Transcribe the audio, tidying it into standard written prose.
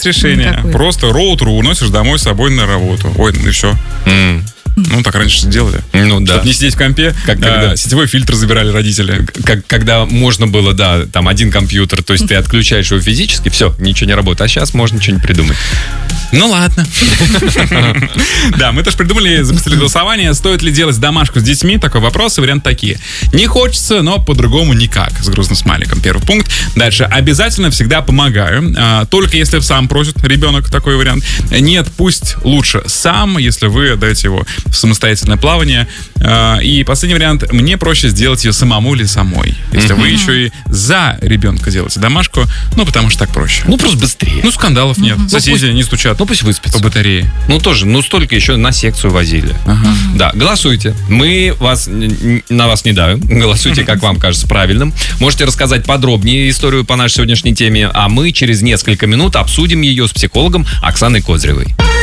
решение. Никакой. Просто роутеру уносишь домой с собой на работу. Ой, и все. Ну, так раньше делали. Ну, да. Чтобы не сидеть в компе, когда сетевой фильтр забирали родители. Когда можно было, да, там один компьютер, то есть ты отключаешь его физически, все, ничего не работает. А сейчас можно что-нибудь придумать. Ну, ладно. Да, мы тоже придумали, запустили голосование. Стоит ли делать домашку с детьми? Такой вопрос, и варианты такие. Не хочется, но по-другому никак. С грустным смайликом. Первый пункт. Дальше. Обязательно всегда помогаю. Только если сам просит ребенок, такой вариант. Нет, пусть лучше сам, если вы отдаете его в самостоятельное плавание. И последний вариант. Мне проще сделать ее самому или самой. Если вы еще и за ребенка делаете домашку, ну, потому что так проще. Ну, просто быстрее. Ну, скандалов нет. Соседи не стучат. Ну, пусть выспится. По батарее. Ну, тоже, столько еще на секцию возили. Ага. Да, голосуйте. Мы на вас не давим. Голосуйте, как вам кажется правильным. Можете рассказать подробнее историю по нашей сегодняшней теме, а мы через несколько минут обсудим ее с психологом Оксаной Козыревой.